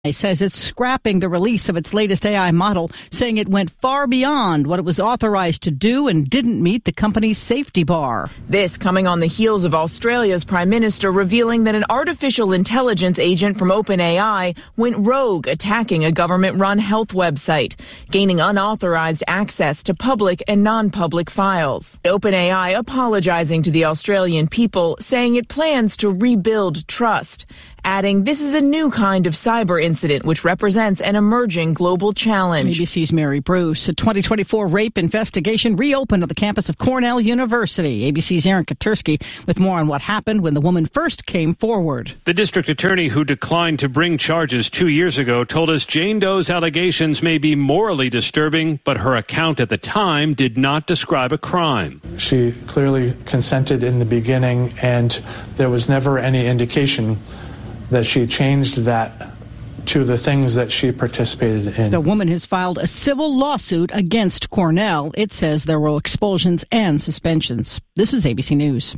says it's scrapping the release of its latest AI model, saying it went far beyond what it was authorized to do and didn't meet the company's safety bar. This coming on the heels of Australia's Prime Minister revealing that an artificial intelligence agent from OpenAI went rogue, attacking a government-run health website, gaining unauthorized access to public and non-public files. OpenAI apologizing to the Australian people, saying it plans to rebuild trust, adding this is a new kind of cyber incident which represents an emerging global challenge. ABC's Mary Bruce. A 2024 rape investigation reopened on the campus of Cornell University. ABC's Aaron Katursky with more on what happened when the woman first came forward. The district attorney who declined to bring charges 2 years ago told us Jane Doe's allegations may be morally disturbing, but her account at the time did not describe a crime. She clearly consented in the beginning, and there was never any indication that she changed that to the things that she participated in. The woman has filed a civil lawsuit against Cornell. It says there were expulsions and suspensions. This is ABC News.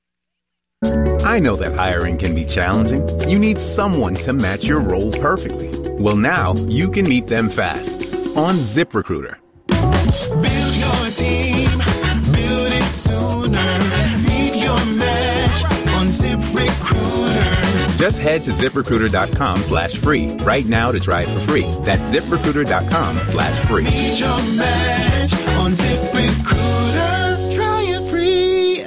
I know that hiring can be challenging. You need someone to match your role perfectly. Well, now you can meet them fast on ZipRecruiter. Build your team, build it sooner. Meet your match on ZipRecruiter. Just head to ZipRecruiter.com/free right now to try it for free. That's ZipRecruiter.com/free. Meet your match on ZipRecruiter. Try it free.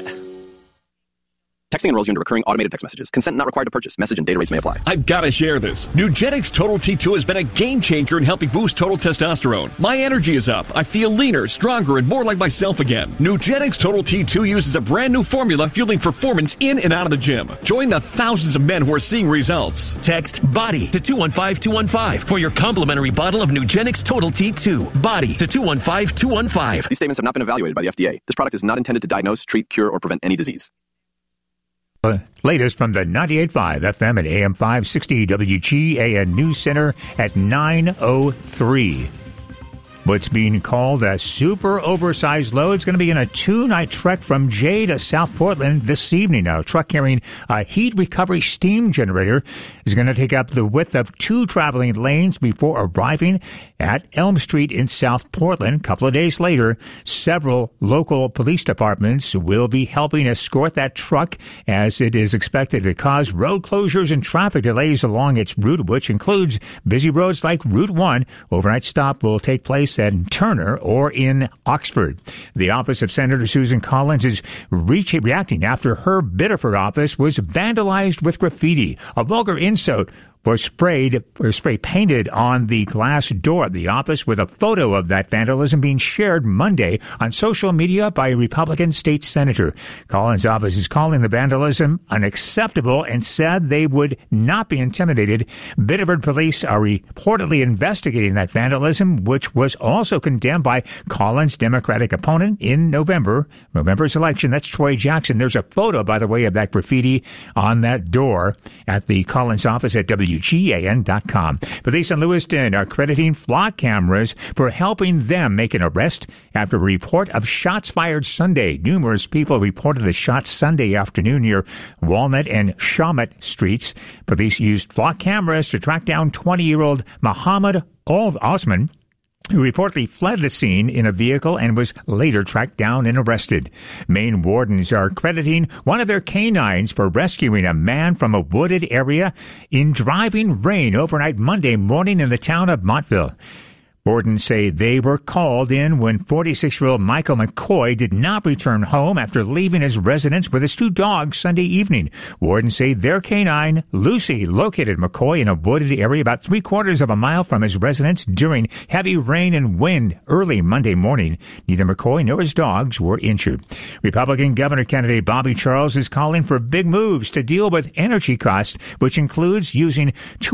Texting enrolls you into recurring automated text messages. Consent not required to purchase. Message and data rates may apply. I've got to share this. Nugenix Total T2 has been a game changer in helping boost total testosterone. My energy is up. I feel leaner, stronger, and more like myself again. Nugenix Total T2 uses a brand new formula fueling performance in and out of the gym. Join the thousands of men who are seeing results. Text BODY to 215215 for your complimentary bottle of Nugenix Total T2. BODY to 215215. These statements have not been evaluated by the FDA. This product is not intended to diagnose, treat, cure, or prevent any disease. Latest from the 98.5 FM and AM 560 WGAN News Center at 9:03. What's being called a super oversized load is going to be in a 2-night trek from Jay to South Portland this evening. Now, a truck carrying a heat recovery steam generator is going to take up the width of 2 traveling lanes before arriving at Elm Street in South Portland. A couple of days later, several local police departments will be helping escort that truck as it is expected to cause road closures and traffic delays along its route, which includes busy roads like Route 1. Overnight stop will take place at Turner or in Oxford. The office of Senator Susan Collins is reacting after her Biddeford office was vandalized with graffiti. A vulgar insult was spray painted on the glass door of the office, with a photo of that vandalism being shared Monday on social media by a Republican state senator. Collins' office is calling the vandalism unacceptable and said they would not be intimidated. Biddeford police are reportedly investigating that vandalism, which was also condemned by Collins' Democratic opponent in November's election. That's Troy Jackson. There's a photo, by the way, of that graffiti on that door at the Collins office at WGAN.com. Police in Lewiston are crediting flock cameras for helping them make an arrest after a report of shots fired Sunday. Numerous people reported the shots Sunday afternoon near Walnut and Shawmut Streets. Police used flock cameras to track down 20-year-old Muhammad Osman, who reportedly fled the scene in a vehicle and was later tracked down and arrested. Maine wardens are crediting one of their canines for rescuing a man from a wooded area in driving rain overnight Monday morning in the town of Montville. Wardens say they were called in when 46-year-old Michael McCoy did not return home after leaving his residence with his 2 dogs Sunday evening. Wardens say their canine, Lucy, located McCoy in a wooded area about 3/4 of a mile from his residence during heavy rain and wind early Monday morning. Neither McCoy nor his dogs were injured. Republican governor candidate Bobby Charles is calling for big moves to deal with energy costs, which includes using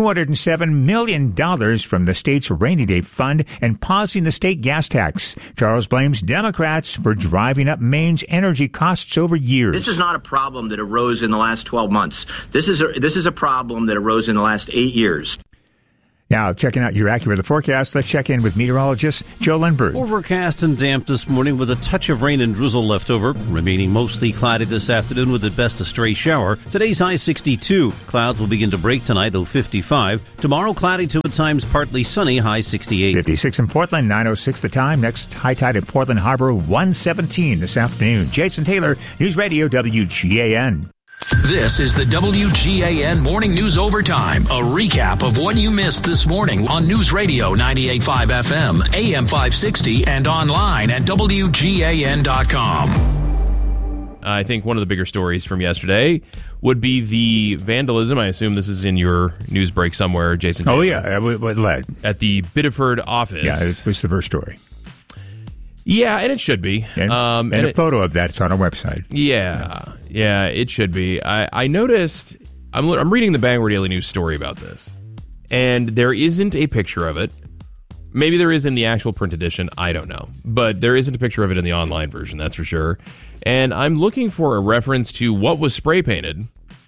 $207 million from the state's rainy day fund and pausing the state gas tax. Charles blames Democrats for driving up Maine's energy costs over years. This is not a problem that arose in the last 12 months. This is a problem that arose in the last 8 years. Now, checking out your AccuWeather forecast, let's check in with meteorologist Joe Lindbergh. Overcast and damp this morning with a touch of rain and drizzle left over. Remaining mostly cloudy this afternoon with at best a stray shower. Today's high 62. Clouds will begin to break tonight, though 55. Tomorrow, cloudy to at times partly sunny, high 68. 56 in Portland, 9:06 the time. Next, high tide at Portland Harbor, 1:17 this afternoon. Jason Taylor, News Radio WGAN. This is the WGAN Morning News Overtime, a recap of what you missed this morning on News Radio 98.5 FM, AM 560, and online at WGAN.com. I think one of the bigger stories from yesterday would be the vandalism. I assume this is in your news break somewhere, Jason. Oh, yeah. What led? At the Biddeford office. Yeah, it was the first story. Yeah, and it should be. And a photo of that's on our website. Yeah, it should be. I noticed, I'm reading the Bangor Daily News story about this, and there isn't a picture of it. Maybe there is in the actual print edition. I don't know. But there isn't a picture of it in the online version, that's for sure. And I'm looking for a reference to what was spray painted,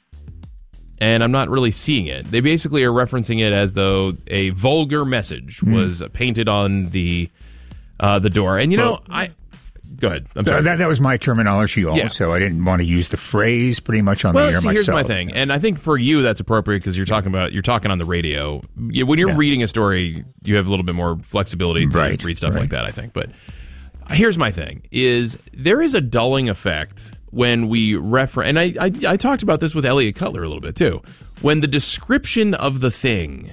and I'm not really seeing it. They basically are referencing it as though a vulgar message was painted on the door. And, go ahead. I'm sorry. That was my terminology also. I didn't want to use the phrase pretty much on the air myself. Here's my thing. And I think for you, that's appropriate because you're talking on the radio. When you're reading a story, you have a little bit more flexibility to read stuff like that, I think. But here's my thing, is there is a dulling effect when we reference, and I talked about this with Elliot Cutler a little bit too, when the description of the thing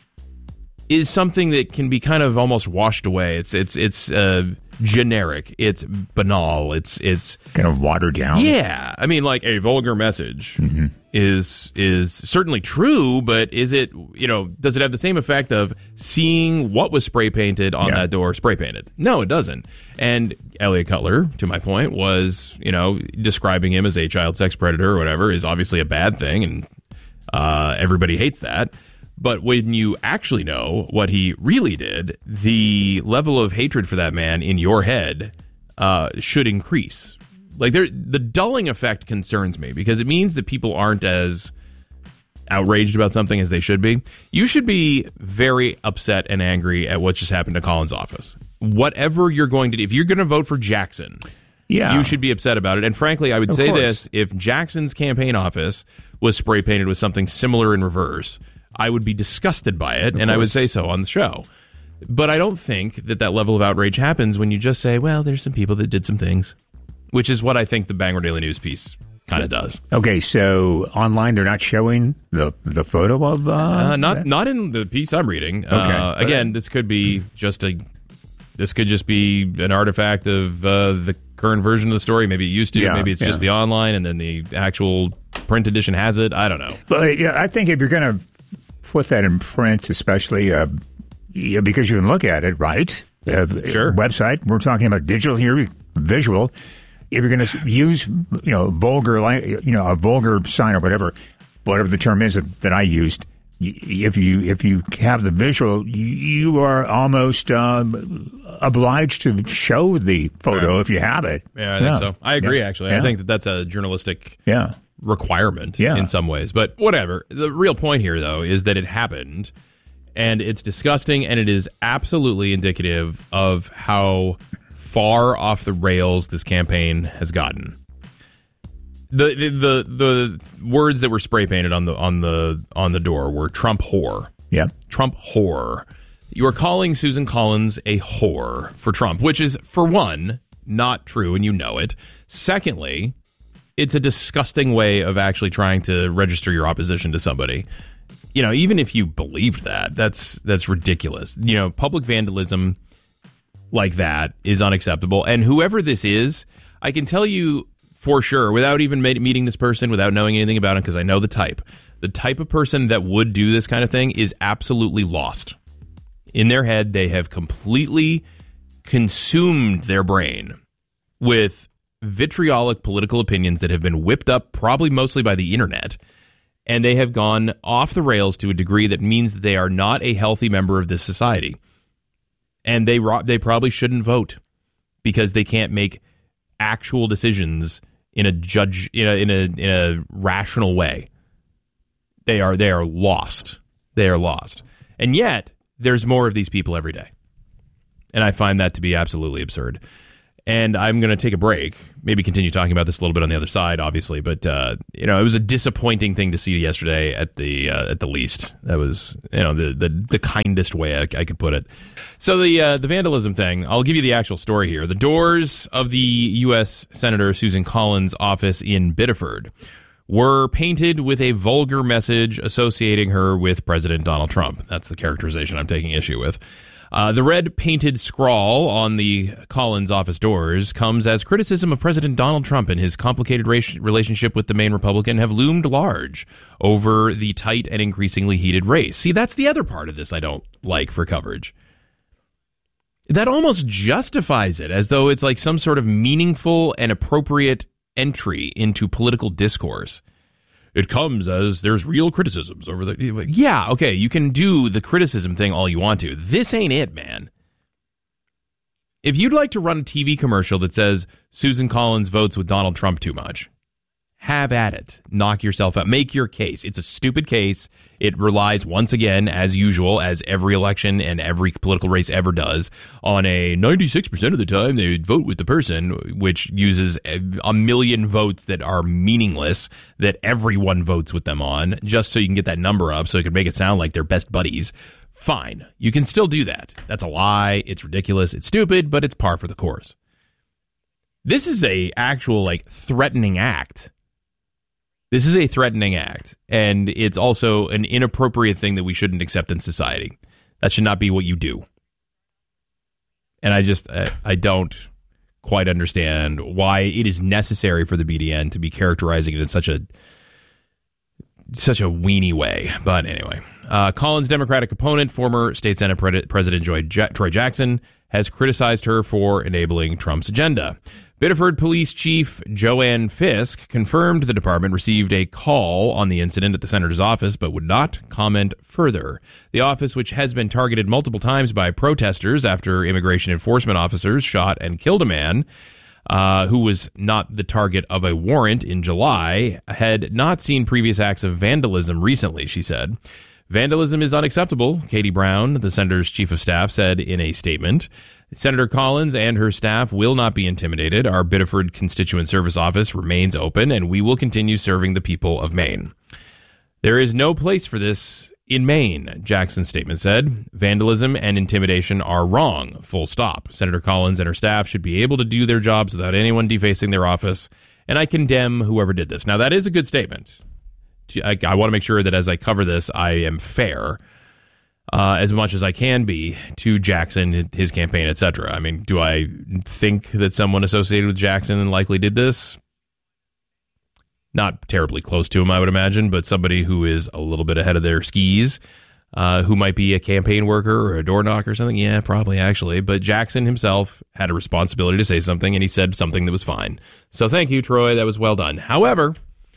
is something that can be kind of almost washed away. It's generic. It's banal. It's kind of watered down. Yeah, I mean, like a vulgar message is certainly true, but is it? Does it have the same effect of seeing what was spray painted on that door spray painted? No, it doesn't. And Elliot Cutler, to my point, was describing him as a child sex predator or whatever is obviously a bad thing, and everybody hates that. But when you actually know what he really did, the level of hatred for that man in your head should increase. Like the dulling effect concerns me because it means that people aren't as outraged about something as they should be. You should be very upset and angry at what just happened to Colin's office. Whatever you're going to do, if you're going to vote for Jackson, you should be upset about it. And frankly, I would say this, if Jackson's campaign office was spray painted with something similar in reverse, I would be disgusted by it, and I would say so on the show. But I don't think that level of outrage happens when you just say, well, there's some people that did some things, which is what I think the Bangor Daily News piece kind of does. Okay, so online they're not showing the photo of... Not in the piece I'm reading. Okay. Again, this could be just an artifact of the current version of the story. Maybe it used to. Yeah, maybe it's just the online, and then the actual print edition has it. I don't know. But I think if you're going to put that in print, especially because you can look at it, right? Sure. Website. We're talking about digital here, visual. If you're going to use, vulgar, a vulgar sign or whatever the term is that I used, if you have the visual, you are almost obliged to show the photo if you have it. Yeah, I think so. I agree. Actually, I think that's a journalistic requirement in some ways, but whatever. The real point here, though, is that it happened, and it's disgusting, and it is absolutely indicative of how far off the rails this campaign has gotten. The words that were spray painted on the door were Trump whore. Yeah, Trump whore. You are calling Susan Collins a whore for Trump, which is, for one, not true, and you know it. Secondly, it's a disgusting way of actually trying to register your opposition to somebody. Even if you believed that, that's ridiculous. Public vandalism like that is unacceptable. And whoever this is, I can tell you for sure, without even meeting this person, without knowing anything about him, because I know the type of person that would do this kind of thing is absolutely lost. In their head, they have completely consumed their brain with vitriolic political opinions that have been whipped up probably mostly by the internet, and they have gone off the rails to a degree that means that they are not a healthy member of this society, and they probably shouldn't vote because they can't make actual decisions in a rational way. They are lost. They are lost. And yet, there's more of these people every day. And I find that to be absolutely absurd. And I'm going to take a break, maybe continue talking about this a little bit on the other side, obviously. But, it was a disappointing thing to see yesterday at the least. That was, the kindest way I could put it. So the vandalism thing, I'll give you the actual story here. The doors of the U.S. Senator Susan Collins' office in Biddeford were painted with a vulgar message associating her with President Donald Trump. That's the characterization I'm taking issue with. The red painted scrawl on the Collins office doors comes as criticism of President Donald Trump and his complicated relationship with the Maine Republican have loomed large over the tight and increasingly heated race. See, that's the other part of this I don't like for coverage. That almost justifies it as though it's like some sort of meaningful and appropriate entry into political discourse. It comes as there's real criticisms over the... Yeah, okay, you can do the criticism thing all you want to. This ain't it, man. If you'd like to run a TV commercial that says Susan Collins votes with Donald Trump too much, have at it. Knock yourself out. Make your case. It's a stupid case. It relies, once again, as usual, as every election and every political race ever does, on a 96% of the time they vote with the person, which uses a million votes that are meaningless, that everyone votes with them on, just so you can get that number up, so it can make it sound like they're best buddies. Fine. You can still do that. That's a lie. It's ridiculous. It's stupid, but it's par for the course. This is a actual, threatening act. This is a threatening act, and it's also an inappropriate thing that we shouldn't accept in society. That should not be what you do. And I don't quite understand why it is necessary for the BDN to be characterizing it in such a weenie way. But anyway, Collins' Democratic opponent, former State Senate President Troy Jackson, has criticized her for enabling Trump's agenda. Biddeford Police Chief Joanne Fisk confirmed the department received a call on the incident at the senator's office, but would not comment further. The office, which has been targeted multiple times by protesters after immigration enforcement officers shot and killed a man who was not the target of a warrant in July, had not seen previous acts of vandalism recently, she said. Vandalism is unacceptable, Katie Brown, the senator's chief of staff, said in a statement. Senator Collins and her staff will not be intimidated. Our Biddeford Constituent Service Office remains open, and we will continue serving the people of Maine. There is no place for this in Maine, Jackson's statement said. Vandalism and intimidation are wrong, full stop. Senator Collins and her staff should be able to do their jobs without anyone defacing their office, and I condemn whoever did this. Now, that is a good statement. I want to make sure that as I cover this, I am fair as much as I can be to Jackson, his campaign, etc. I mean, do I think that someone associated with Jackson likely did this? Not terribly close to him, I would imagine, but somebody who is a little bit ahead of their skis, who might be a campaign worker or a door knocker or something. Yeah, probably, actually. But Jackson himself had a responsibility to say something, and he said something that was fine. So thank you, Troy. That was well done. However,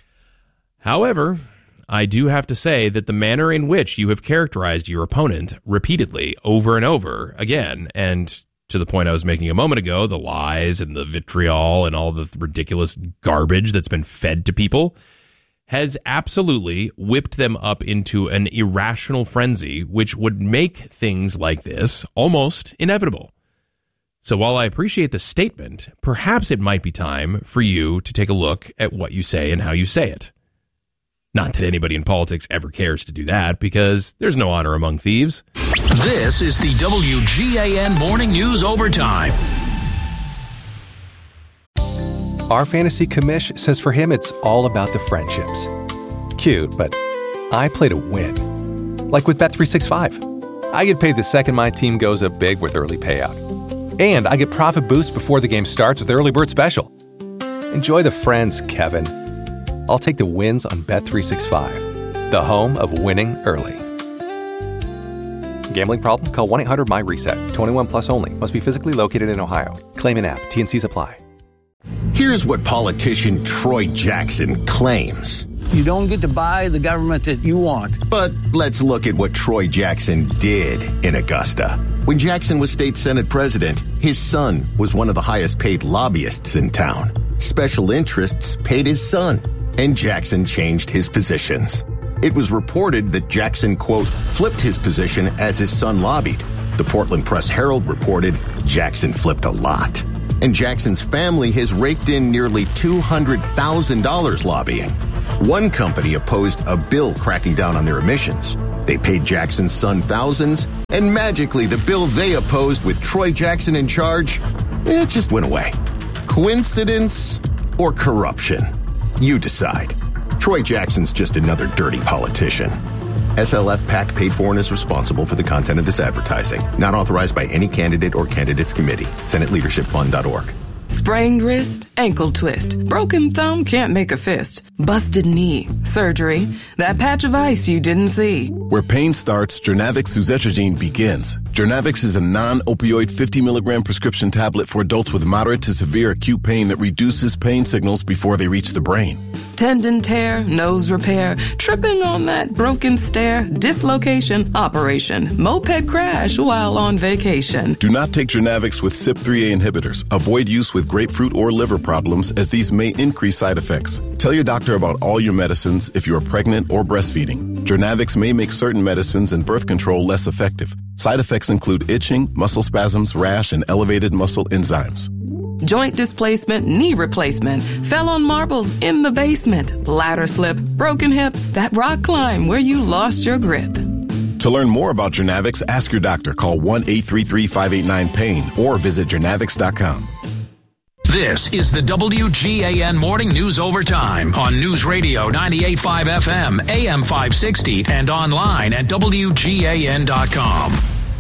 I do have to say that the manner in which you have characterized your opponent repeatedly, over and over again, and to the point I was making a moment ago, the lies and the vitriol and all the ridiculous garbage that's been fed to people, has absolutely whipped them up into an irrational frenzy, which would make things like this almost inevitable. So while I appreciate the statement, perhaps it might be time for you to take a look at what you say and how you say it. Not that anybody in politics ever cares to do that, because there's no honor among thieves. This is the WGAN Morning News Overtime. Our fantasy commish says for him it's all about the friendships. Cute, but I play to win. Like with Bet365. I get paid the second my team goes up big with early payout. And I get profit boost before the game starts with Early Bird Special. Enjoy the friends, Kevin. I'll take the wins on Bet365, the home of winning early. Gambling problem? Call 1-800-MY-RESET. 21 plus only. Must be physically located in Ohio. Claim and app. T&Cs apply. Here's what politician Troy Jackson claims. You don't get to buy the government that you want. But let's look at what Troy Jackson did in Augusta. When Jackson was state Senate president, his son was one of the highest paid lobbyists in town. Special interests paid his son, and Jackson changed his positions. It was reported that Jackson, quote, flipped his position as his son lobbied. The Portland Press-Herald reported Jackson flipped a lot. And Jackson's family has raked in nearly $200,000 lobbying. One company opposed a bill cracking down on their emissions. They paid Jackson's son thousands, and magically the bill they opposed with Troy Jackson in charge, it just went away. Coincidence or corruption? You decide. Troy Jackson's just another dirty politician. SLF PAC paid for and is responsible for the content of this advertising. Not authorized by any candidate or candidates committee. SenateLeadershipFund.org. Sprained wrist, ankle twist, broken thumb, can't make a fist, busted knee, surgery, that patch of ice you didn't see. Where pain starts, Jernavix suzetrigine begins. Jernavix is a non-opioid 50-milligram prescription tablet for adults with moderate to severe acute pain that reduces pain signals before they reach the brain. Tendon tear, nose repair, tripping on that broken stair, dislocation, operation, moped crash while on vacation. Do not take Jernavix with CYP3A inhibitors. Avoid use with grapefruit or liver problems, as these may increase side effects. Tell your doctor about all your medicines if you are pregnant or breastfeeding. Jernavix may make certain medicines and birth control less effective. Side effects include itching, muscle spasms, rash, and elevated muscle enzymes. Joint displacement, knee replacement, fell on marbles in the basement, ladder slip, broken hip, that rock climb where you lost your grip. To learn more about Jernavix, ask your doctor. Call 1-833-589-PAIN or visit Jernavix.com. This is the WGAN Morning News Overtime on News Radio 98.5 FM, AM 560, and online at WGAN.com.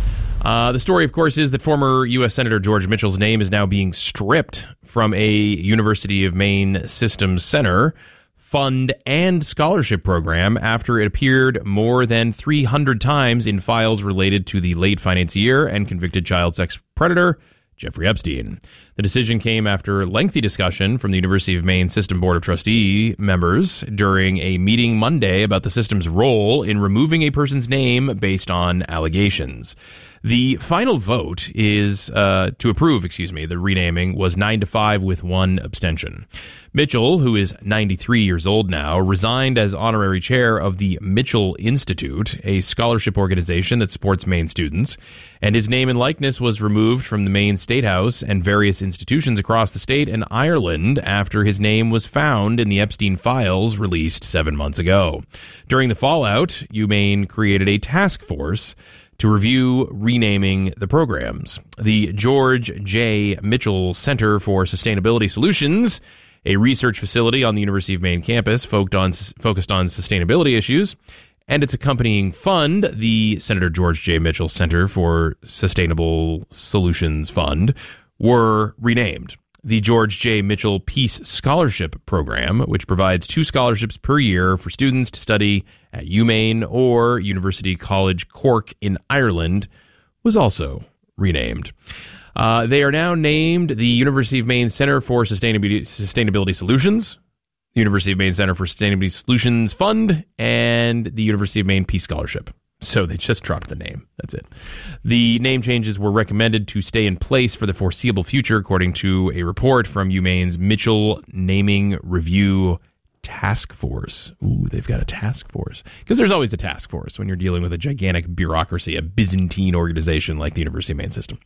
The story, of course, is that former U.S. Senator George Mitchell's name is now being stripped from a University of Maine Systems Center fund and scholarship program after it appeared more than 300 times in files related to the late financier and convicted child sex predator Jeffrey Epstein. The decision came after lengthy discussion from the University of Maine System Board of Trustee members during a meeting Monday about the system's role in removing a person's name based on allegations. The final vote is to approve, the renaming was 9-5 with one abstention. Mitchell, who is 93 years old now, resigned as honorary chair of the Mitchell Institute, a scholarship organization that supports Maine students, and his name and likeness was removed from the Maine State House and various institutions across the state and Ireland after his name was found in the Epstein files released 7 months ago. During the fallout, UMaine created a task force to review renaming the programs. The George J. Mitchell Center for Sustainability Solutions, a research facility on the University of Maine campus focused on sustainability issues, and its accompanying fund, the Senator George J. Mitchell Center for Sustainable Solutions Fund, were renamed. The George J. Mitchell Peace Scholarship Program, which provides 2 scholarships per year for students to study at UMaine or University College Cork in Ireland, was also renamed. They are now named the University of Maine Center for Sustainability Solutions, the University of Maine Center for Sustainability Solutions Fund, and the University of Maine Peace Scholarship. So they just dropped the name. That's it. The name changes were recommended to stay in place for the foreseeable future, according to a report from UMaine's Mitchell Naming Review Task Force. Ooh, they've got a task force. Because there's always a task force when you're dealing with a gigantic bureaucracy, a Byzantine organization like the University of Maine system.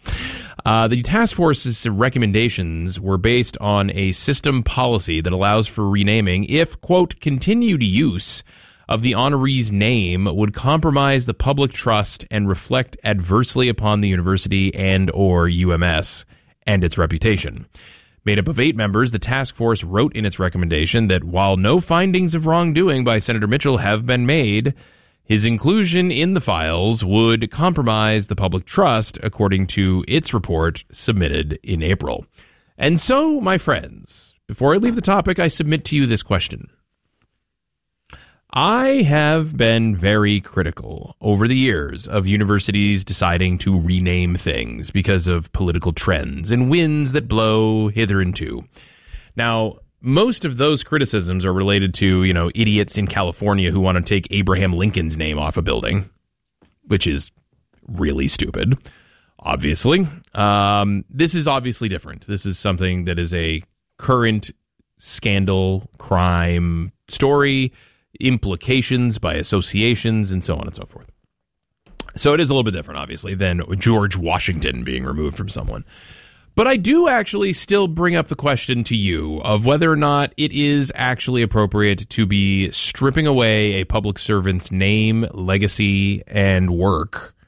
The task force's recommendations were based on a system policy that allows for renaming if, quote, continued use of the honoree's name would compromise the public trust and reflect adversely upon the university and or UMS and its reputation. Made up of 8 members, the task force wrote in its recommendation that while no findings of wrongdoing by Senator Mitchell have been made, his inclusion in the files would compromise the public trust, according to its report submitted in April. And so, my friends, before I leave the topic, I submit to you this question. I have been very critical over the years of universities deciding to rename things because of political trends and winds that blow hither and to. Now, most of those criticisms are related to, idiots in California who want to take Abraham Lincoln's name off a building, which is really stupid, obviously. This is obviously different. This is something that is a current scandal, crime story. implications by associations and so on and so forth. So it is a little bit different, obviously, than George Washington being removed from someone. But I do actually still bring up the question to you of whether or not it is actually appropriate to be stripping away a public servant's name, legacy, and work